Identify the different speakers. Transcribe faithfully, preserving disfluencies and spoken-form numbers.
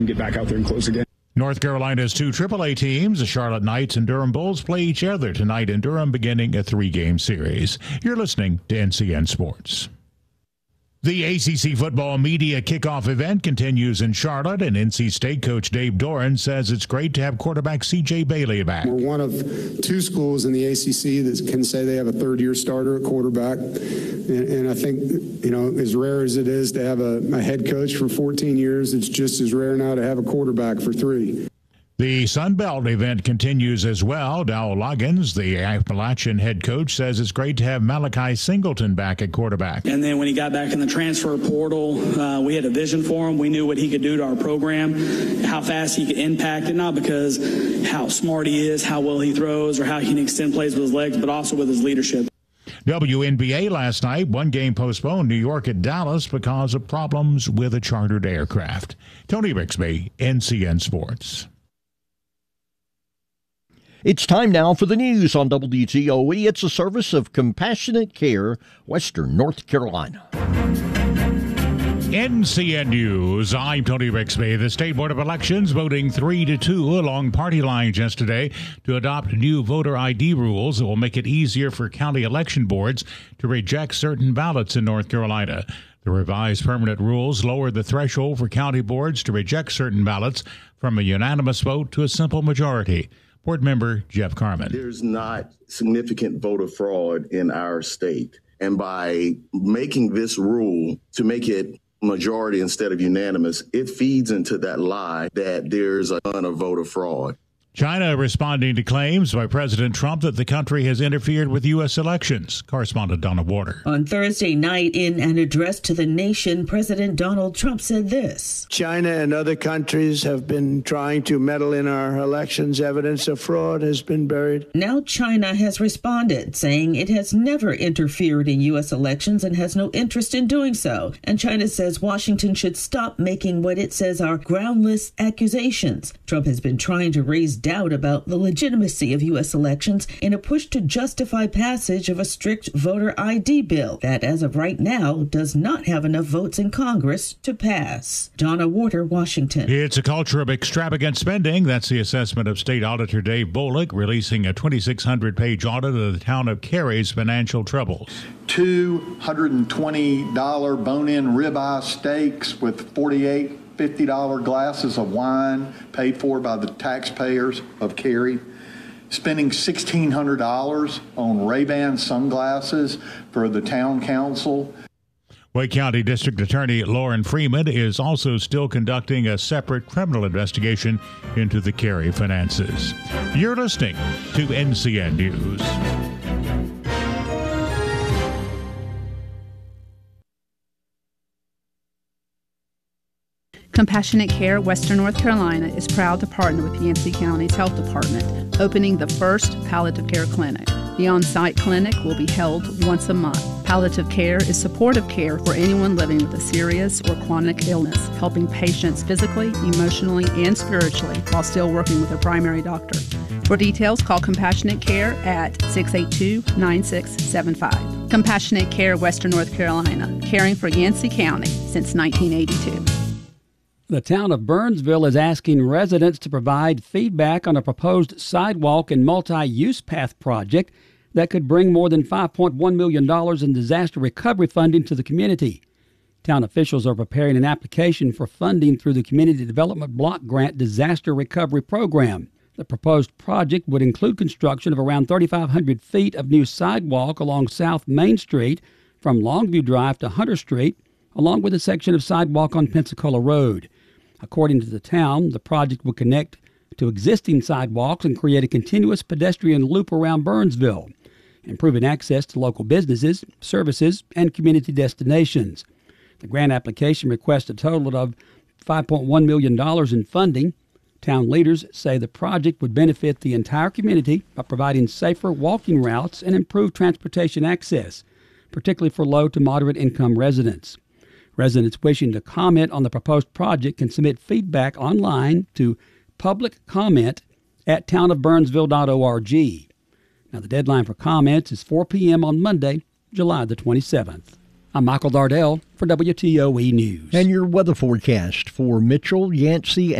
Speaker 1: Get back out there and close again.
Speaker 2: North Carolina's two triple A teams, the Charlotte Knights and Durham Bulls, play each other tonight in Durham, beginning a three-game series. You're listening to N C N Sports. The A C C football media kickoff event continues in Charlotte, and N C State coach Dave Doran says it's great to have quarterback C J Bailey back.
Speaker 3: We're one of two schools in the A C C that can say they have a third-year starter at quarterback, and, and I think, you know, as rare as it is to have a, a head coach for fourteen years, it's just as rare now to have a quarterback for three.
Speaker 2: The Sun Belt event continues as well. Dow Loggins, the Appalachian head coach, says it's great to have Malachi Singleton back at quarterback.
Speaker 4: And then when he got back in the transfer portal, uh, we had a vision for him. We knew what he could do to our program, how fast he could impact it, not because how smart he is, how well he throws, or how he can extend plays with his legs, but also with his leadership.
Speaker 2: W N B A last night, one game postponed, New York at Dallas because of problems with a chartered aircraft. Tony Bixby, N C N Sports.
Speaker 5: It's time now for the news on W T O E. It's a service of Compassionate Care, Western North Carolina.
Speaker 2: N C N News, I'm Tony Bixby. The State Board of Elections voting three to two along party lines yesterday to adopt new voter I D rules that will make it easier for county election boards to reject certain ballots in North Carolina. The revised permanent rules lower the threshold for county boards to reject certain ballots from a unanimous vote to a simple majority. Board member Jeff Carman.
Speaker 6: There's not significant voter fraud in our state. And by making this rule to make it majority instead of unanimous, it feeds into that lie that there's a ton of voter fraud.
Speaker 2: China responding to claims by President Trump that the country has interfered with U S elections. Correspondent Donna Warder.
Speaker 7: On Thursday night, in an address to the nation, President Donald Trump said this.
Speaker 8: China and other countries have been trying to meddle in our elections. Evidence of fraud has been buried.
Speaker 7: Now China has responded, saying it has never interfered in U S elections and has no interest in doing so. And China says Washington should stop making what it says are groundless accusations. Trump has been trying to raise doubt about the legitimacy of U S elections in a push to justify passage of a strict voter I D bill that, as of right now, does not have enough votes in Congress to pass. Donna Warder, Washington.
Speaker 2: It's a culture of extravagant spending. That's the assessment of State Auditor Dave Bullock, releasing a twenty-six hundred page audit of the town of Cary's financial troubles.
Speaker 9: two hundred twenty dollars bone-in ribeye steaks with forty-eight fifty dollars glasses of wine paid for by the taxpayers of Cary, spending sixteen hundred dollars on Ray-Ban sunglasses for the town council.
Speaker 2: Wake County District Attorney Lauren Freeman is also still conducting a separate criminal investigation into the Cary finances. You're listening to N C N News.
Speaker 10: Compassionate Care Western North Carolina is proud to partner with Yancey County's Health Department, opening the first palliative care clinic. The on-site clinic will be held once a month. Palliative care is supportive care for anyone living with a serious or chronic illness, helping patients physically, emotionally, and spiritually while still working with their primary doctor. For details, call Compassionate Care at six eight two, nine six seven five. Compassionate Care Western North Carolina, caring for Yancey County since nineteen eighty-two.
Speaker 11: The town of Burnsville is asking residents to provide feedback on a proposed sidewalk and multi-use path project that could bring more than five point one million dollars in disaster recovery funding to the community. Town officials are preparing an application for funding through the Community Development Block Grant Disaster Recovery Program. The proposed project would include construction of around thirty-five hundred feet of new sidewalk along South Main Street from Longview Drive to Hunter Street, along with a section of sidewalk on Pensacola Road. According to the town, the project will connect to existing sidewalks and create a continuous pedestrian loop around Burnsville, improving access to local businesses, services, and community destinations. The grant application requests a total of five point one million dollars in funding. Town leaders say the project would benefit the entire community by providing safer walking routes and improved transportation access, particularly for low to moderate income residents. Residents wishing to comment on the proposed project can submit feedback online to public comment at town of burnsville dot org. Now, the deadline for comments is four p.m. on Monday, July the twenty-seventh. I'm Michael Dardell for W T O E News.
Speaker 5: And your weather forecast for Mitchell, Yancey,